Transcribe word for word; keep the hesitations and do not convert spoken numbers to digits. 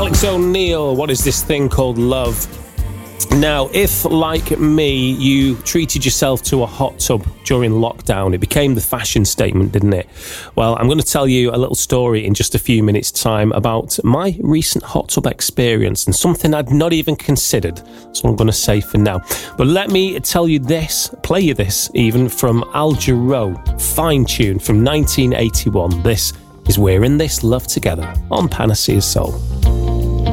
Alex O'Neill, what is this thing called love? Now, if, like me, you treated yourself to a hot tub during lockdown, it became the fashion statement, didn't it? Well, I'm going to tell you a little story in just a few minutes' time about my recent hot tub experience and something I'd not even considered. That's what I'm going to say for now. But let me tell you this, play you this, even, from Al Jarreau, Fine Tune from nineteen eighty-one. This is We're in This Love Together on Panacea Soul.